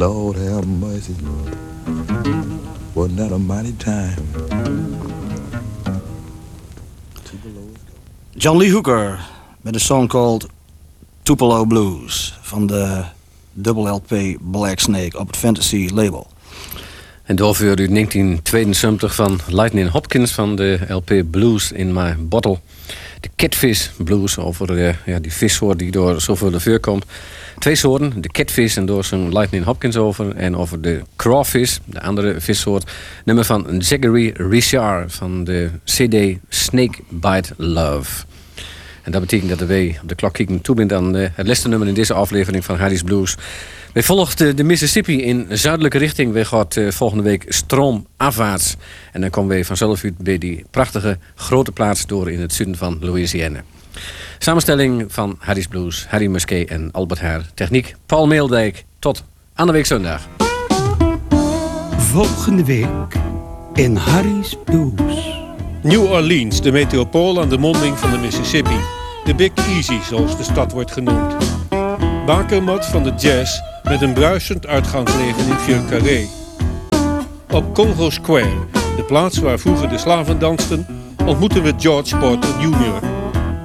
Lord have mercy. Wasn't that a mighty time? John Lee Hooker met een song called Tupelo Blues van de double LP Black Snake op het Fantasy label. En doorvuur uit 1972 van Lightning Hopkins van de LP Blues in My Bottle. De Catfish Blues over die vissoort die door zoveel voorkomt. 2 soorten, de catfish en door zijn Lightning Hopkins over. En over de crawfish, de andere vissoort. Nummer van Zachary Richard van de CD Snakebite Love. En dat betekent dat we op de klok kijken toe bent aan het laatste nummer in deze aflevering van Harry's Blues. We volgen de Mississippi in zuidelijke richting. We gaan volgende week stroomafwaarts. En dan komen we vanzelf uit bij die prachtige grote plaats door in het zuiden van Louisiana. Samenstelling van Harry's Blues, Harry Musquet en Albert Haar. Techniek Paul Meeldijk. Tot aan de week zondag. Volgende week in Harry's Blues. New Orleans, de metropool aan de monding van de Mississippi. De Big Easy, zoals de stad wordt genoemd. Bakermat van de jazz met een bruisend uitgaansleven in Vieux Carré. Op Congo Square, de plaats waar vroeger de slaven dansten, ontmoeten we George Porter Jr.